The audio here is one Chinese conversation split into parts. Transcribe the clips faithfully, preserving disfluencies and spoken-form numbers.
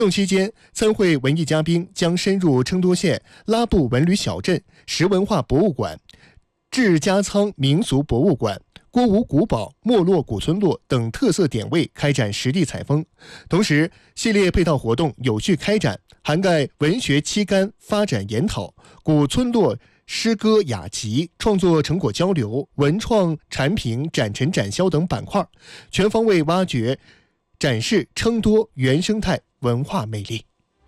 活动期间，参会文艺嘉宾将深入郴都县拉布文旅小镇、石文化博物馆、至家仓民俗博物馆、郭吴古堡、没落古村落等特色点位开展实地采风。同时，系列配套活动有序开展，涵盖文学期刊发展研讨、古村落诗歌雅集、创作成果交流、文创产品展陈展销等板块，全方位挖掘展示郴都原生态文化魅力。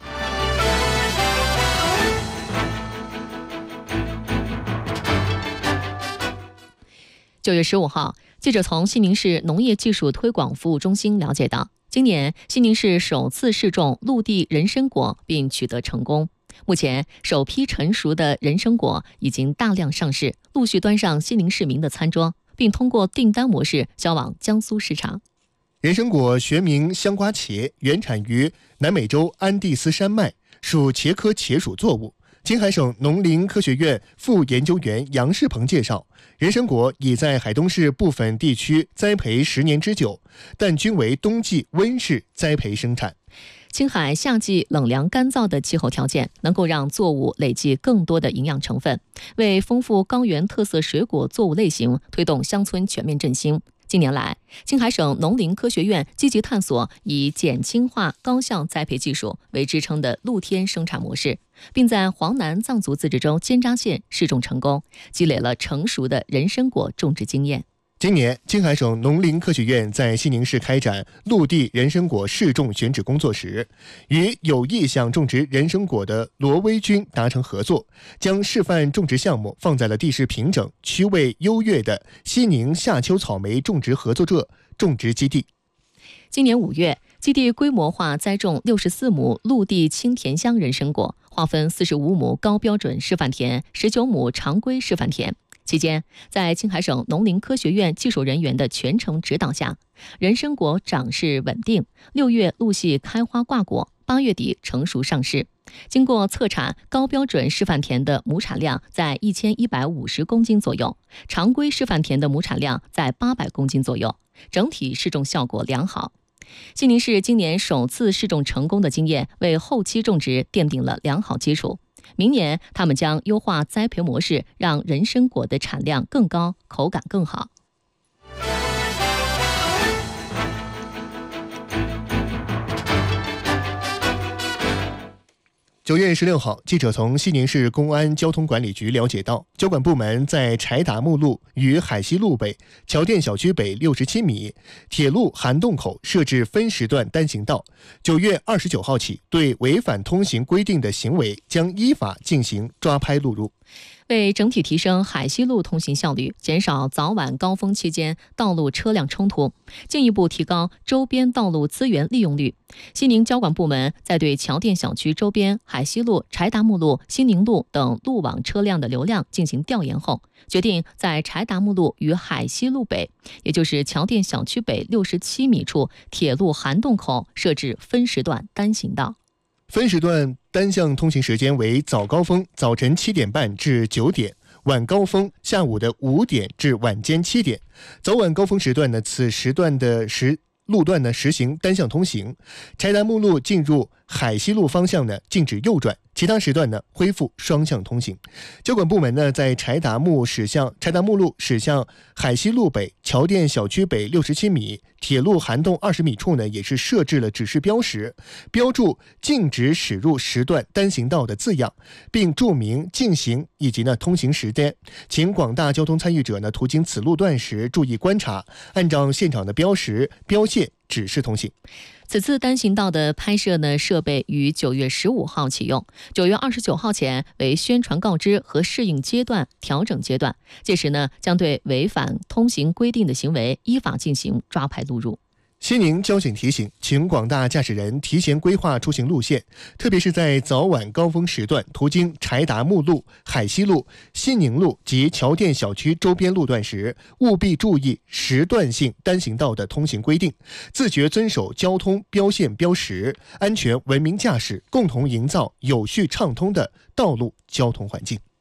九月十五号，记者从西宁市农业技术推广服务中心了解到，今年西宁市首次试种陆地人参果并取得成功。目前，首批成熟的人参果已经大量上市，陆续端上西宁市民的餐桌，并通过订单模式销往江苏市场。 人参果学名香瓜茄，原产于南美洲安第斯山脉，属茄科茄属作物。青海省农林科学院副研究员杨世鹏介绍，人参果已在海东市部分地区栽培十年之久，但均为冬季温室栽培生产。 青海夏季冷凉干燥的气候条件，能够让作物累积更多的营养成分，为丰富高原特色水果作物类型，推动乡村全面振兴。近年来，青海省农林科学院积极探索以减轻化高效栽培技术为支撑的露天生产模式，并在黄南藏族自治州尖扎县试种成功，积累了成熟的人参果种植经验。 今年，青海省农林科学院在西宁市开展陆地人参果试种选址工作时，与有意向种植人参果的罗威军达成合作，将示范种植项目放在了地势平整、区位优越的西宁夏秋草莓种植合作社种植基地。 今年五月，基地规模化栽种六十四亩陆地青甜香人参果，划分四十五亩高标准示范田、十九亩常规示范田。期间，在青海省农林科学院技术人员的全程指导下，人参果长势稳定，六月陆续开花挂果，八月底成熟上市。经过测产，高标准示范田的亩产量在一千一百五十公斤左右，常规示范田的亩产量在八百公斤左右，整体试种效果良好。西宁市今年首次试种成功的经验，为后期种植奠定了良好基础。明年，他们将优化栽培模式，让人参果的产量更高，口感更好。 九月十六号，记者从西宁市公安交通管理局了解到，交管部门在柴达木路与海西路北、桥店小区北六十七米、铁路涵洞口设置分时段单行道。九月二十九号起，对违反通行规定的行为将依法进行抓拍录入。 为整体提升海西路通行效率，减少早晚高峰期间道路车辆冲突，进一步提高周边道路资源利用率，西宁交管部门在对桥店小区周边海西路、柴达木路、西宁路等路网车辆的流量进行调研后，决定在柴达木路与海西路北，也就是桥店小区北六十七米处铁路涵洞口设置分时段单行道。 分时段单向通行时间为早高峰早晨七点半至九点，晚高峰下午的五点至晚间七点。早晚高峰时段呢，此时段的时路段呢实行单向通行。柴达木路进入海西路方向呢禁止右转，其他时段呢恢复双向通行。交管部门呢在柴达木驶向柴达木路驶向海西路北、桥店小区北六十七米、铁路涵洞二十米处呢，也是设置了指示标识，标注禁止驶入时段单行道的字样，并注明进行以及呢通行时间。请广大交通参与者呢途经此路段时注意观察，按照现场的标识标线指示通行。 此次单行道的拍摄呢，设备于九月十五号启用，九月二十九号前为宣传告知和适应阶段、调整阶段，届时呢，将对违反通行规定的行为依法进行抓拍录入。 西宁交警提醒，请广大驾驶人提前规划出行路线，特别是在早晚高峰时段途经柴达木路、海西路、西宁路及桥店小区周边路段时，务必注意时段性单行道的通行规定，自觉遵守交通标线标识，安全文明驾驶，共同营造有序畅通的道路交通环境。